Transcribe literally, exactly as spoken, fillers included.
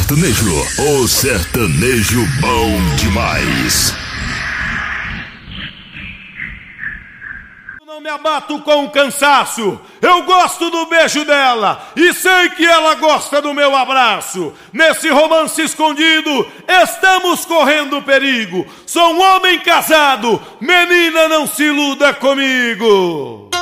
sertanejo, o sertanejo bom demais. Não me abato com o cansaço, eu gosto do beijo dela e sei que ela gosta do meu abraço. Nesse romance escondido, estamos correndo perigo. Sou um homem casado, menina, não se iluda comigo.